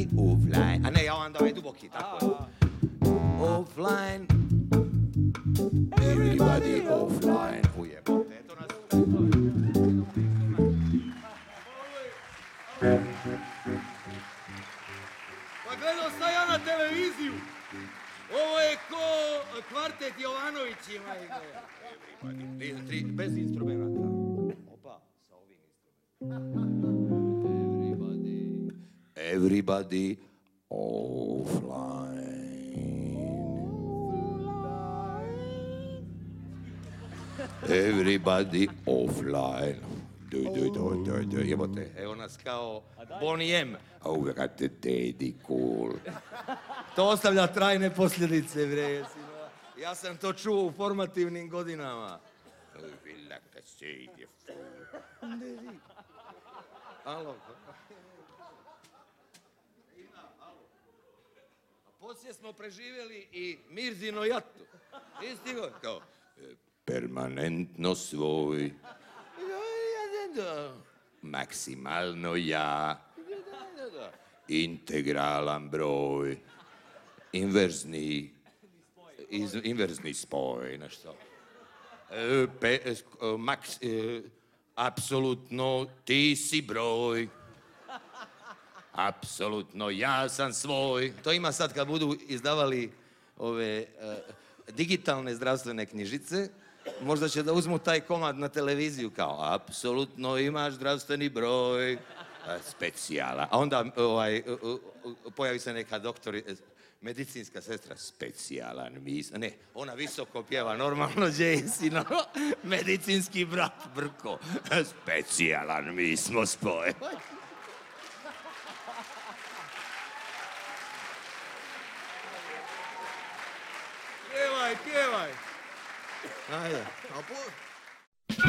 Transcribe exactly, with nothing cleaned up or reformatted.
Offline. A ne, ja vam davaj duboki, tako je. Offline. Everybody offline. Ujebote, eto nas... Pa gledao sam ja na televiziju. Ovo je ko kvartet Jovanovićima. Tri, tri, bez instrumenta. Opa, sa ovim instrumentom. Everybody, everybody offline. Everybody offline. Du, du, du, du, du. Jebote, evo nas kao Bonnie M. Oh, we got the daddy cool. To ostavlja trajne posljedice, bre. Ja sam to čuo u formativnim godinama. We like to say the fool. Alo. A poslije smo preživjeli i Mirzino jatu. Isti go. Kao, permanentno svoj. Maksimalno ja. Integralan broj. Inverzni. Iz, inverzni spoj, nešto. E, pe, e, maks, e, apsolutno ti si broj. Apsolutno ja sam svoj. To ima sad kad budu izdavali ove uh, digitalne zdravstvene knjižice, možda će da uzmu taj komad na televiziju kao apsolutno imaš zdravstveni broj. Specijala. A onda ovaj, uh, uh, pojavi se neka doktor, uh, medicinska sestra, specijalan mis... Ne, ona visoko pjeva, normalno Jason, medicinski brat Brko. Specijalan mi smo spoj. Pjevaj, pjevaj. Ajde. A po...